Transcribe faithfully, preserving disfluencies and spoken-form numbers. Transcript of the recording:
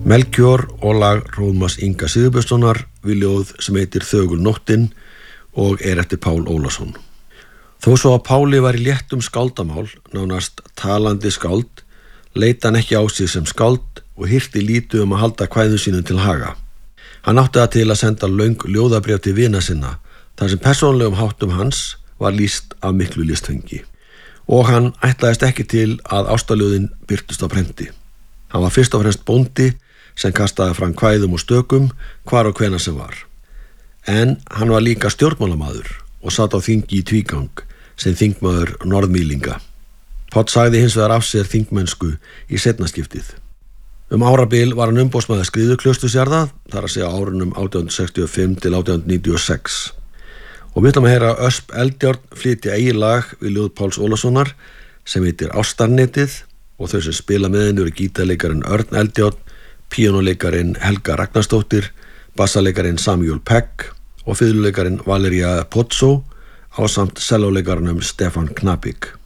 Melkjör og lag Hróðmars Inga Sigurbjörnssonar við ljóð sem heitir Þögul nóttin og er eftir Pál Ólafsson. Þó svo að Páli var í léttum skáldamál, nánast talandi skáld, leita hann ekki á sig sem skáld og hirti lítið um að halda kvæðum sínum til haga. Hann átti það til að senda löng ljóðabréf til vina sinna, þar sem persónlegum háttum hans var lýst af miklu listfengi. Og hann ætlaðist ekki til að ástarljóðin birtust á prenti. Hann var fyrst og fremst bóndi sem kastaði fram kvæðum og stökum hvar og hvenær sem var. En hann var líka stjórnmálamaður og satt á þingi í tvígang sem þingmaður Norðmýlinga. Páll sagði hins vegar af sér þingmennsku í seinna skiptið. Um árabil var hann umboðsmaður Skriðuklausturjarða, þar að segja árunum átján hundruð sextíu og fimm til átján hundruð níutíu og sex. Og við ætlum að heyra Ösp Eldjárn flytja eigið lag við ljóð Páls Ólafssonar sem heitir Ástarnetið, og þau sem spila með henni eru gítarleikarin Örn Eldjárn, píanóleikarin Helga Ragnarsdóttir, bassaleikarin Samuel Pegg og fiðluleikarin Valeria Pozzo ásamt sellóleikaranum Stefán Knapik.